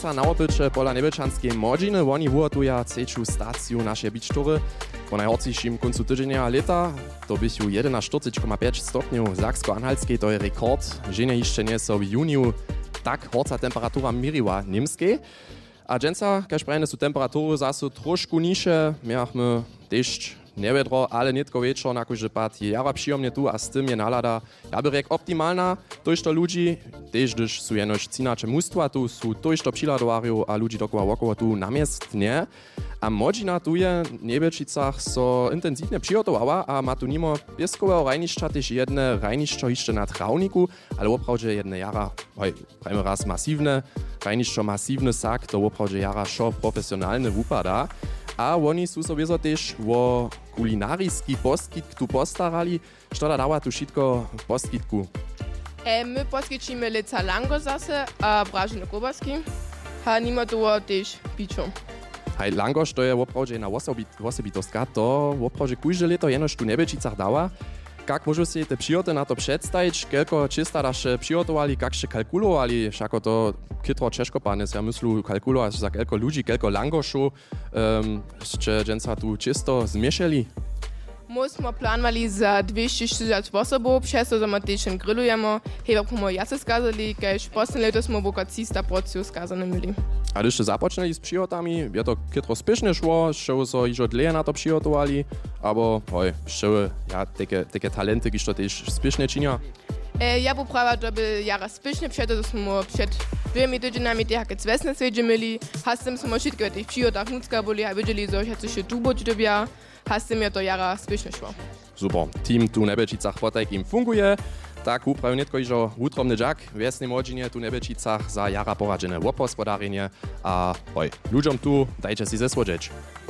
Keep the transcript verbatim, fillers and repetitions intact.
dżęca na opycze pola Nebečanskej Modžiny. Oni wuhotuja trzecią stację naszej bičtory. Po najhorcišim koncu tydzienia leta to bychu jedenaście przecinek pięć stopniów Saksko-Anhaltskiej, to je rekord. Żenie jeszcze nie są w juniu tak horca temperatura miriła niemskiej. A dżęca, kaž prajne, su temperatury zasu trošku niže, miachmy deszcz, niewiedro, ale nitko wieczor, nakože pat je jara przyjemnie tu, a z tym je nalada, ja by rek optimalna, tojšto ludzi, też gdyż su jenož cinače mustwa, tu su tojšto přiladowariu, a ludzi dokoła wokoło tu namiestnie. A Modžina tu je w Nebečicach so intensywnie przygotowała, a ma tu nimo pieskowego rajniszcza też jedne rajniszczo jeszcze na trawniku, ale oprawdzie jedne jara, hoj, prajmy raz masywne, rajniszczo masywny sak, to oprawdzie jara szo profesjonalny wupada. A oni su sobie so też o kulinarijski postkitk tu postarali, što da dała tu šitko postkitku. E, my poskičimy leca lango zase, a bražene kobaski, a nima tu też pičo. Hej, langoš, to je oprawdzie na osobitostka, to oprawdzie kujże leto jenož tu Nebečicach dała. Jak możu si te przyjoty na to przedstawić, kelko czysta dasze przygotowali, jak się kalkulowali, všako to kytro czeszkopane, ja myślę kalkulować za kelko ludzi, kelko langoszu, um, że dżęca tu czysto zmieszali. Myśmy planowali za dwieście sześćdziesiąt osobów, przez to, że my też grillujemy, chyba pomo jacy skazali, kiedyś postęp letos my około trzysta porcji skazane mieli. A gdyż zapoczęli z przygotami, je to kytro spiesznie szło, jeszcze so iżo dleje na to przygotowali, albo hoj, jeszcze ja takie, takie talenty, gdyż to też spiesznie czynia. E, ja poprawiam, żeby jara spiesznie, przed to, żeśmy przed dwoma tygodniami te hakie cwesne siedzie mieli, hastem smo wszystko tych przygotach nucka byli, a wiedzieli, że się coś duboć dobia. Hastem je to jara spiesznie szło. Super, team tu w Nebečicach po takim funguje. Tak uprawił nie tylko iżo utromny dżak w jasnej Modžinie tu w Nebečicach za jara poradzene wopospodarenie. A hoj, ludziom tu dajcie si zesłodzieć.